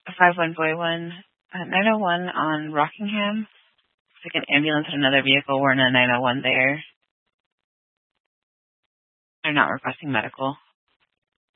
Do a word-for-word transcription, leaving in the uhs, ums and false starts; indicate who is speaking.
Speaker 1: five one four one, uh, nine oh one on Rockingham. It's like an ambulance and another vehicle. We're in a nine oh one there. They're not requesting medical.